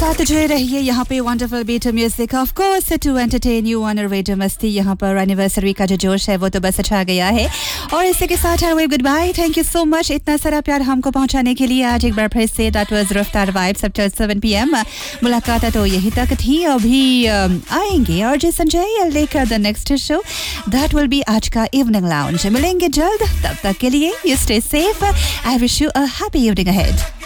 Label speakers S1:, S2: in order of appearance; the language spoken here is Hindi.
S1: साथ जुड़े रहिए यहाँ पे wonderful beat music of course to entertain you on radio मस्ती। यहाँ पर एनिवर्सरी का जो जोश है वो तो बस छा गया है और इसी के साथ wave good bye. Thank you so much इतना सारा प्यार हमको पहुंचाने के लिए। आज एक बार फिर से दैट वाज रफ्तार वाइब्स अप टिल 7 PM। मुलाकात तो यही तक थी, अभी आएंगे और जे संजय लेकर the next show that will be आज का इवनिंग लाउंज। मिलेंगे जल्द, तब तक के लिए you stay safe. I wish you a happy evening ahead.